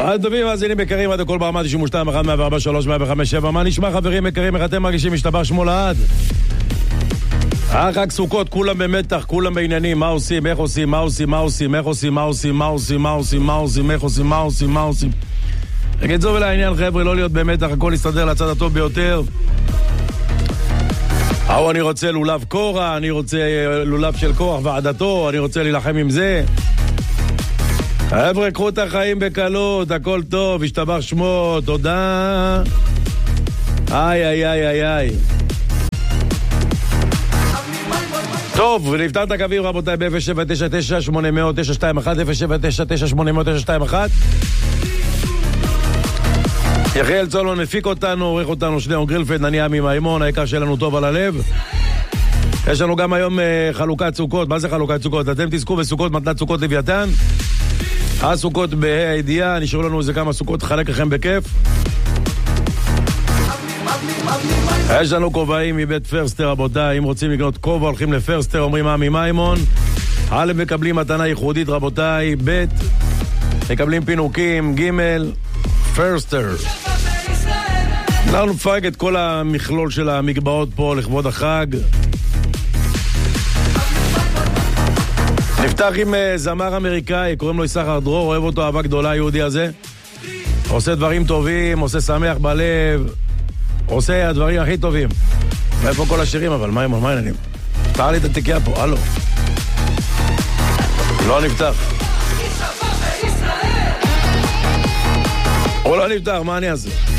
אז טובים, מאזינים יקרים, עד הכל ברמה 92, 1, 104, 3, 105, 7. מה נשמע חברים יקרים, איך אתם מרגישים? משתבח שמו לעד. חג סוכות, כולם במתח, כולם בעניינים, מה עושים, איך עושים, מה עושים, מה עושים, איך עושים, מה עושים, מה עושים, מה עושים, מה עושים, איך עושים, מה עושים, מה עושים. נגיד זו ולעניין חבר'ה, לא להיות במתח, הכל יסתדר לצד הטוב ביותר. אני רוצה לולב קורא, אני רוצה לולב של כוח ועדתו, אני רוצה להילחם עם זה. חבר'ה, קחו את החיים בקלות, הכל טוב, השתבח שמו, תודה. איי, איי, איי, איי, איי. טוב, ונפתר את הקווים רבותיי ב-0799-800-921, 0799-800-921. יחיאל צולון הפיק אותנו, עורך אותנו שניאון גרילפלד, אני עמי מימון, העיקר שלנו טוב על הלב. יש לנו גם היום חלוקת סוכות. מה זה חלוקת סוכות? אתם תזכו בסוכות מתנת סוכות לוויתן. הסוכות בהידיעה, נשארו לנו איזה כמה סוכות, חלק לכם בכיף. יש לנו כובעים מבית פרסטר רבותיי, אם רוצים לקנות כובע הולכים לפרסטר, אומרים עמי מימון. א' מקבלים מתנה ייחודית רבותיי, ב' מקבלים פינוקים, ג' פרסטר. אנחנו נפרק את כל המכלול של המגבעות פה לכבוד החג. נפתח עם זמר אמריקאי, קוראים לו יששכר דרור, אוהב אותו אהבה גדולה היהודי הזה. עושה דברים טובים, עושה שמח בלב, עושה הדברים הכי טובים. מאיפה כל השירים אבל? מה העניינים? פתר לי את התיקייה פה, הלו. לא נפתח. הוא לא נפתח, מה אני אעשה?